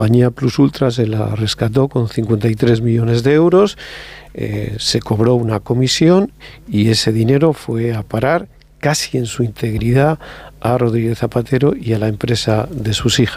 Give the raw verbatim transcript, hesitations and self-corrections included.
compañía Plus Ultra se la rescató con cincuenta y tres millones de euros, eh, se cobró una comisión y ese dinero fue a parar casi en su integridad a Rodríguez Zapatero y a la empresa de sus hijas.